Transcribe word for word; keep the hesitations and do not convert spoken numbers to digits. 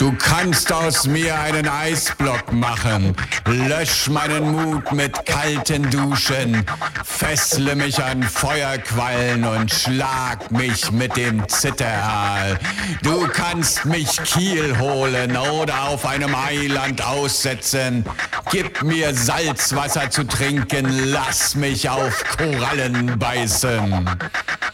Du kannst aus mir einen Eisblock machen, lösch meinen Mut mit kalten Duschen, fessle mich an Feuerquallen und schlag mich mit dem Zitteraal. Du kannst mich Kiel holen oder auf einem Eiland aussetzen, gib mir Salzwasser zu trinken, lass mich auf Korallen beißen.